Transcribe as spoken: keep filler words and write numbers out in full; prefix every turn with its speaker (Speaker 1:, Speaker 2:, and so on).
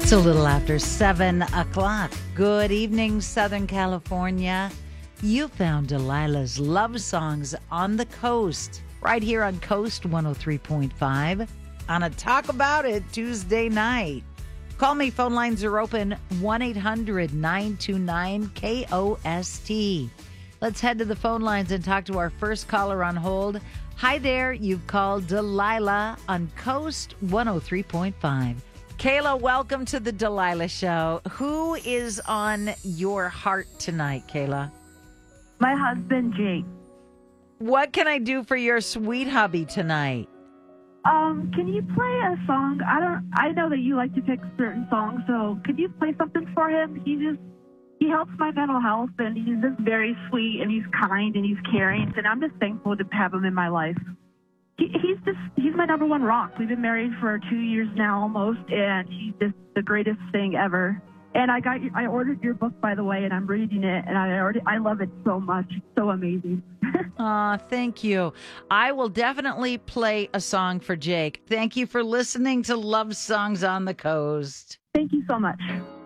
Speaker 1: It's a little after seven o'clock. Good evening, Southern California. You found Delilah's Love Songs on the Coast, right here on Coast one oh three point five on a Talk About It Tuesday night. Call me. Phone lines are open. one eight hundred nine two nine K O S T. Let's head to the phone lines and talk to our first caller on hold. Hi there. You've called Delilah on Coast one oh three point five. Kayla, welcome to the Delilah Show. Who is on your heart tonight, Kayla?
Speaker 2: My husband, Jake.
Speaker 1: What can I do for your sweet hubby tonight?
Speaker 2: Um, can you play a song? I don't. I know that you like to pick certain songs, so could you play something for him? He just he helps my mental health, and he's just very sweet, and he's kind, and he's caring, and I'm just thankful to have him in my life. He, he's just he's my number one rock. We've been married for two years now, almost, and he's just the greatest thing ever. And I got I ordered your book, by the way, and I'm reading it, and I already I love it so much. It's so amazing.
Speaker 1: Aw, thank you. I will definitely play a song for Jake. Thank you for listening to Love Songs on the Coast.
Speaker 2: Thank you so much.